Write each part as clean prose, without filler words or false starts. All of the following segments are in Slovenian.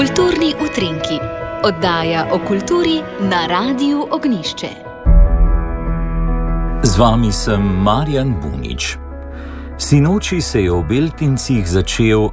Kulturni utrinki, oddaja o kulturi na Radiu Ognjišče. Z vami sem Marjan Bunič. Sinoči se je v Beltincih začel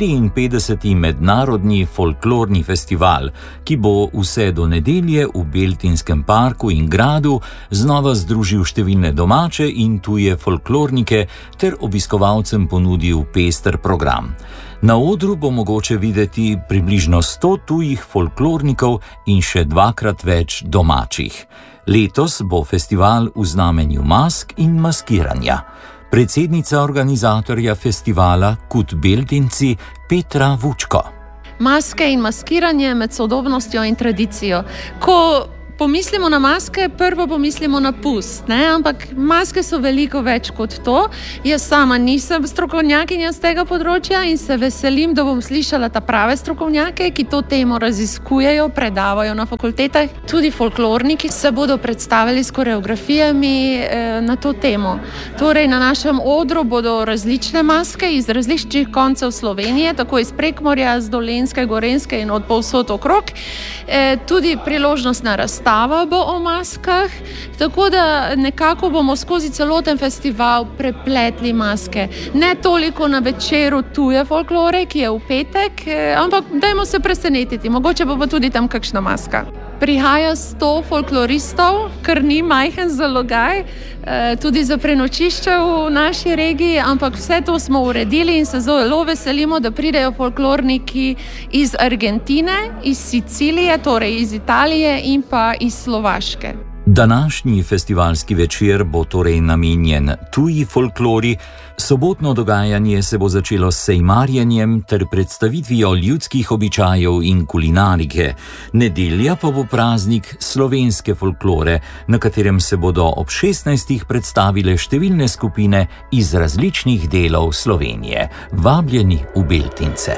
54. mednarodni folklorni festival, ki bo vse do nedelje v Beltinskem parku in gradu znova združil številne domače in tuje folklornike ter obiskovalcem ponudil pester program. Na odru bo mogoče videti približno 100 tujih folklornikov in še dvakrat več domačih. Letos bo festival v znamenju mask in maskiranja. Predsednica organizatorja festivala KUT Beltinci Petra Vučko. Maske in maskiranje med sodobnostjo in tradicijo. Ko pomislimo na maske, prvo pomislimo na pust, ampak maske so veliko več kot to. Jaz sama nisem strokovnjakinja z tega področja in se veselim, da bom slišala ta prave strokovnjake, ki to temo raziskujejo, predavajo na fakultetah. Tudi folklorniki se bodo predstavili s koreografijami na to temo. Torej, na našem odru bodo različne maske iz različnih koncev Slovenije, tako iz Prekmorja, z Dolenjske, Gorenjske in od povsod okrog. Tudi priložnostna razstava bo o maskah, tako da nekako bomo skozi celoten festival prepletli maske. Ne toliko na večeru tuje folklore, ki je v petek, ampak dajmo se presenetiti, mogoče bo pa tudi tam kakšna maska. Prihaja 100 folkloristov, kar ni majhen zalogaj, tudi za prenočišče v naši regiji, ampak vse to smo uredili in se zelo veselimo, da pridejo folklorniki iz Argentine, iz Sicilije, torej iz Italije in pa iz Slovaške. Današnji festivalski večer bo torej namenjen tuji folklori, sobotno dogajanje se bo začelo s sejmarjenjem ter predstavitvijo ljudskih običajev in kulinarike. Nedelja pa bo praznik slovenske folklore, na katerem se bodo ob 16. predstavile številne skupine iz različnih delov Slovenije. Vabljeni v Beltince.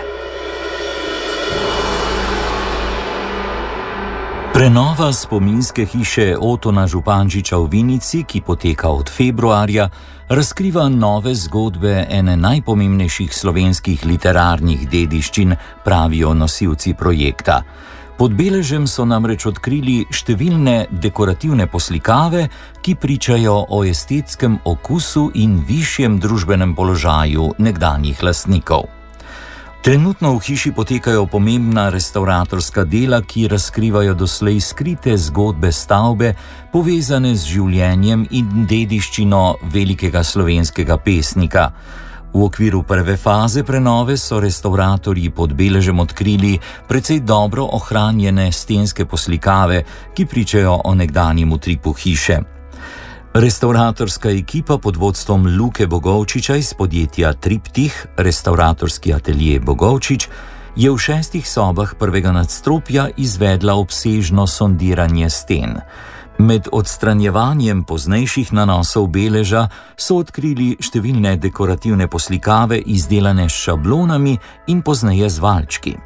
Prenova spominske hiše Otona Župančiča v Vinici, ki poteka od februarja, razkriva nove zgodbe ene najpomembnejših slovenskih literarnih dediščin, pravijo nosilci projekta. Pod Beležem so namreč odkrili številne dekorativne poslikave, ki pričajo o estetskem okusu in višjem družbenem položaju nekdanjih lastnikov. Trenutno v hiši potekajo pomembna restavratorska dela, ki razkrivajo doslej skrite zgodbe stavbe, povezane z življenjem in dediščino velikega slovenskega pesnika. V okviru prve faze prenove so restavratorji pod Beležem odkrili precej dobro ohranjene stenske poslikave, ki pričajo o nekdanjem utripu hiše. Restavratorska ekipa pod vodstvom Luke Bogovčiča iz podjetja Triptih, restavratorski atelje Bogovčič, je v 6 sobah prvega nadstropja izvedla obsežno sondiranje sten. Med odstranjevanjem poznejših nanosov Beleža so odkrili številne dekorativne poslikave izdelane s šablonami in pozneje z valčki.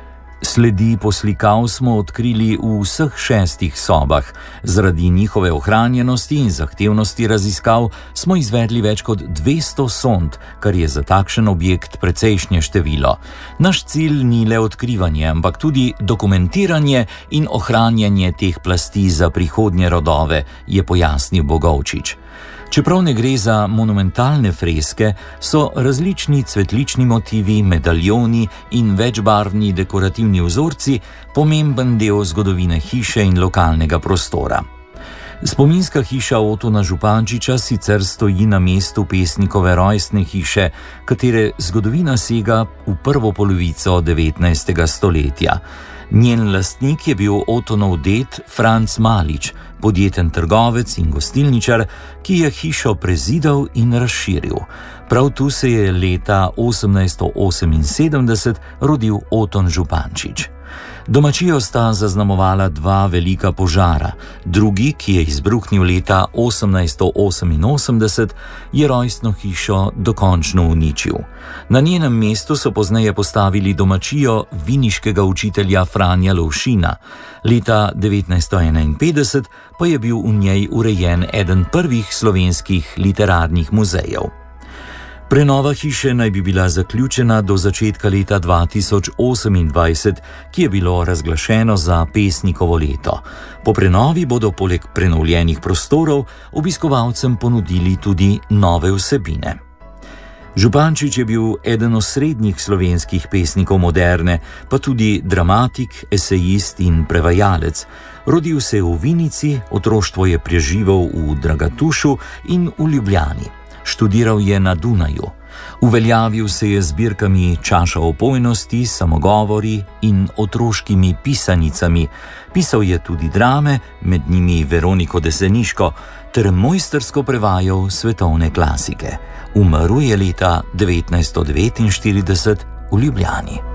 Sledi poslikav smo odkrili v vseh 6 sobah. Zaradi njihove ohranjenosti in zahtevnosti raziskav smo izvedli več kot 200 sond, kar je za takšen objekt precejšnje število. Naš cilj ni le odkrivanje, ampak tudi dokumentiranje in ohranjanje teh plasti za prihodnje rodove, je pojasnil Bogovčič. Čeprav ne gre za monumentalne freske, so različni cvetlični motivi, medaljoni in večbarvni dekorativni vzorci pomemben del zgodovine hiše in lokalnega prostora. Spominska hiša Otona Župančiča sicer stoji na mestu pesnikove rojstne hiše, katere zgodovina sega v prvo polovico 19. stoletja. Njen lastnik je bil Otonov ded Franc Malič, podjeten trgovec in gostilničar, ki je hišo prezidal in razširil. Prav tu se je leta 1878 rodil Oton Župančič. Domačijo sta zaznamovala 2 velika požara. Drugi, ki je izbruhnil leta 1888, je rojstno hišo dokončno uničil. Na njenem mestu so pozneje postavili domačijo viniškega učitelja Franja Lovšina. Leta 1951 pa je bil v njej urejen eden prvih slovenskih literarnih muzejev. Prenova hiše naj bi bila zaključena do začetka leta 2028, ki je bilo razglašeno za pesnikovo leto. Po prenovi bodo poleg prenovljenih prostorov obiskovalcem ponudili tudi nove vsebine. Župančič je bil eden osrednjih slovenskih pesnikov moderne, pa tudi dramatik, esejist in prevajalec. Rodil se je v Vinici, otroštvo je preživel v Dragatušu in v Ljubljani. Študiral je na Dunaju. Uveljavil se je z zbirkami Čaša opojnosti, Samogovori in otroškimi pisanicami. Pisal je tudi drame, med njimi Veroniko Deseniško, ter mojstrsko prevajal svetovne klasike. Umrl je leta 1949 v Ljubljani.